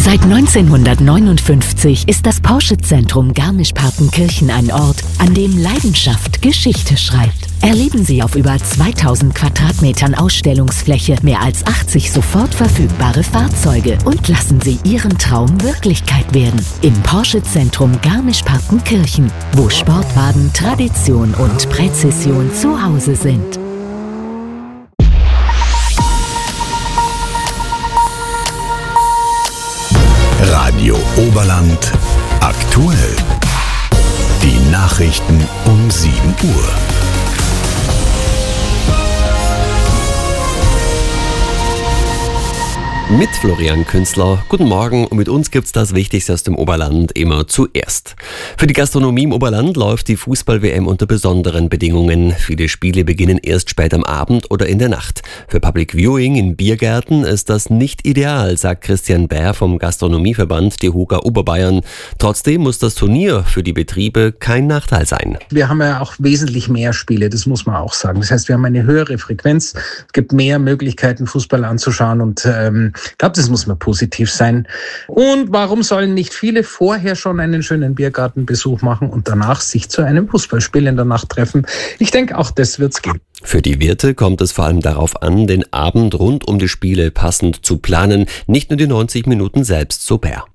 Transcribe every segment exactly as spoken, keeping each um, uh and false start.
Seit neunzehnhundertneunundfünfzig ist das Porsche-Zentrum Garmisch-Partenkirchen ein Ort, an dem Leidenschaft Geschichte schreibt. Erleben Sie auf über zweitausend Quadratmetern Ausstellungsfläche mehr als achtzig sofort verfügbare Fahrzeuge und lassen Sie Ihren Traum Wirklichkeit werden. Im Porsche-Zentrum Garmisch-Partenkirchen, wo Sportwagen, Tradition und Präzision zu Hause sind. Radio Oberland aktuell. Die Nachrichten um sieben Uhr. Mit Florian Künzler. Guten Morgen, und mit uns gibt's das Wichtigste aus dem Oberland immer zuerst. Für die Gastronomie im Oberland läuft die Fußball-W M unter besonderen Bedingungen. Viele Spiele beginnen erst spät am Abend oder in der Nacht. Für Public Viewing in Biergärten ist das nicht ideal, sagt Christian Bär vom Gastronomieverband DEHOGA Oberbayern. Trotzdem muss das Turnier für die Betriebe kein Nachteil sein. Wir haben ja auch wesentlich mehr Spiele, das muss man auch sagen. Das heißt, wir haben eine höhere Frequenz, es gibt mehr Möglichkeiten, Fußball anzuschauen, und ähm, ich glaube, das muss mal positiv sein. Und warum sollen nicht viele vorher schon einen schönen Biergartenbesuch machen und danach sich zu einem Fußballspiel in der Nacht treffen? Ich denke, auch das wird's geben. Für die Wirte kommt es vor allem darauf an, den Abend rund um die Spiele passend zu planen, nicht nur die neunzig Minuten selbst, so Bär.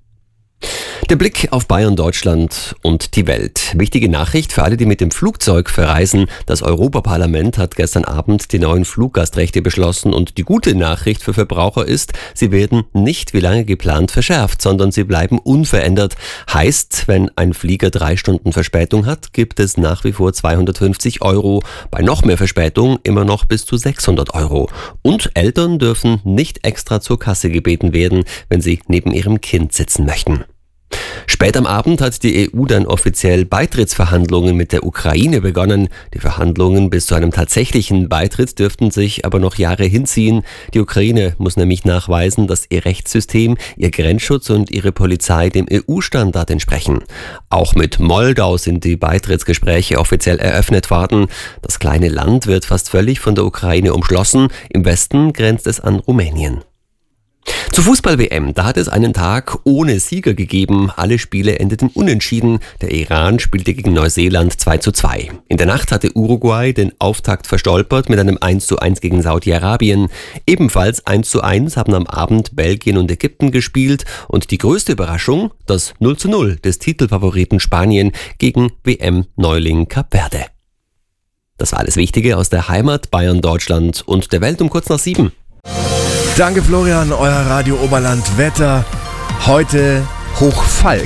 Der Blick auf Bayern, Deutschland und die Welt. Wichtige Nachricht für alle, die mit dem Flugzeug verreisen. Das Europaparlament hat gestern Abend die neuen Fluggastrechte beschlossen, und die gute Nachricht für Verbraucher ist, sie werden nicht wie lange geplant verschärft, sondern sie bleiben unverändert. Heißt, wenn ein Flieger drei Stunden Verspätung hat, gibt es nach wie vor zweihundertfünfzig Euro. Bei noch mehr Verspätung immer noch bis zu sechshundert Euro. Und Eltern dürfen nicht extra zur Kasse gebeten werden, wenn sie neben ihrem Kind sitzen möchten. Spät am Abend hat die E U dann offiziell Beitrittsverhandlungen mit der Ukraine begonnen. Die Verhandlungen bis zu einem tatsächlichen Beitritt dürften sich aber noch Jahre hinziehen. Die Ukraine muss nämlich nachweisen, dass ihr Rechtssystem, ihr Grenzschutz und ihre Polizei dem E U-Standard entsprechen. Auch mit Moldau sind die Beitrittsgespräche offiziell eröffnet worden. Das kleine Land wird fast völlig von der Ukraine umschlossen. Im Westen grenzt es an Rumänien. Zur Fußball-W M, da hat es einen Tag ohne Sieger gegeben. Alle Spiele endeten unentschieden. Der Iran spielte gegen Neuseeland zwei zu zwei. In der Nacht hatte Uruguay den Auftakt verstolpert mit einem eins zu eins gegen Saudi-Arabien. Ebenfalls eins zu eins haben am Abend Belgien und Ägypten gespielt. Und die größte Überraschung, das null zu null des Titelfavoriten Spanien gegen W M-Neuling Kap Verde. Das war alles Wichtige aus der Heimat, Bayern, Deutschland und der Welt um kurz nach sieben. Danke Florian, euer Radio Oberland Wetter. Heute Hochfalk.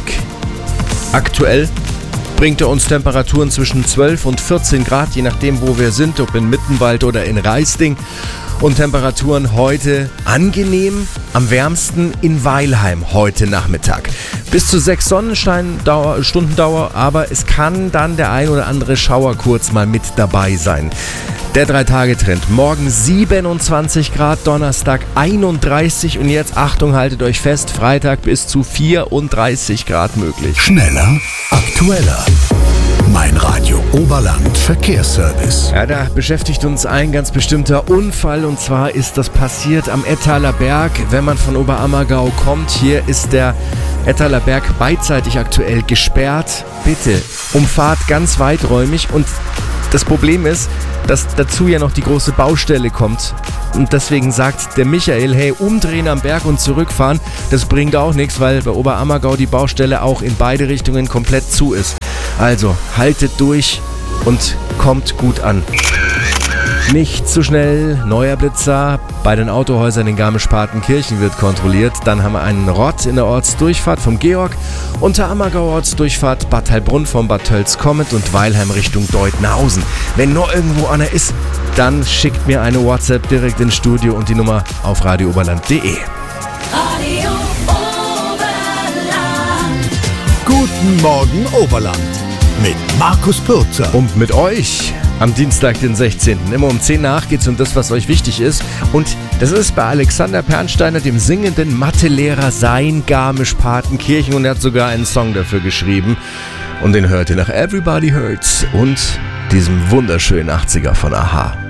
Aktuell bringt er uns Temperaturen zwischen zwölf und vierzehn Grad, je nachdem wo wir sind, ob in Mittenwald oder in Raisting. Und Temperaturen heute angenehm, am wärmsten in Weilheim heute Nachmittag. Bis zu sechs Sonnenstundendauer, aber es kann dann der ein oder andere Schauer kurz mal mit dabei sein. Der Drei-Tage-Trend. Morgen siebenundzwanzig Grad, Donnerstag einunddreißig und jetzt, Achtung, haltet euch fest, Freitag bis zu vierunddreißig Grad möglich. Schneller, aktueller. Mein Radio Oberland Verkehrsservice. Ja, da beschäftigt uns ein ganz bestimmter Unfall, und zwar ist das passiert am Ettaler Berg, wenn man von Oberammergau kommt. Hier ist der Ettaler Berg beidseitig aktuell gesperrt. Bitte umfahrt ganz weiträumig, und das Problem ist, dass dazu ja noch die große Baustelle kommt. Und deswegen sagt der Michael, hey, umdrehen am Berg und zurückfahren, das bringt auch nichts, weil bei Oberammergau die Baustelle auch in beide Richtungen komplett zu ist. Also haltet durch und kommt gut an. Nicht zu schnell, neuer Blitzer. Bei den Autohäusern in Garmisch-Partenkirchen wird kontrolliert. Dann haben wir einen Rott in der Ortsdurchfahrt vom Georg. Unterammergau Ortsdurchfahrt Bad Heilbrunn vom Bad Tölz-Comet und Weilheim Richtung Deutenhausen. Wenn nur irgendwo einer ist, dann schickt mir eine WhatsApp direkt ins Studio und die Nummer auf radio oberland punkt de. Radio Oberland. Guten Morgen Oberland mit Markus Pürzer. Und mit euch am Dienstag, den sechzehnten Immer um zehn nach geht's um das, was euch wichtig ist. Und das ist bei Alexander Pernsteiner, dem singenden Mathelehrer, sein Garmisch-Partenkirchen. Und er hat sogar einen Song dafür geschrieben. Und den hört ihr nach Everybody Hurts und diesem wunderschönen achtziger von Aha.